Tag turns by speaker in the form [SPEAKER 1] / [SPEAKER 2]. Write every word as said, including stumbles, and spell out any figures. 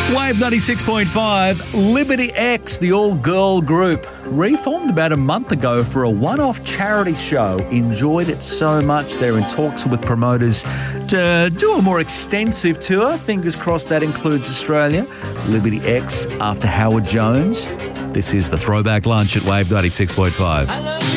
[SPEAKER 1] Wave ninety-six point five, Liberty X, the all-girl group, reformed about a month ago for a one-off charity show. Enjoyed it so much. They're in talks with promoters to do a more extensive tour. Fingers crossed that includes Australia. Liberty X after Howard Jones. This is the Throwback Lunch at Wave ninety-six point five.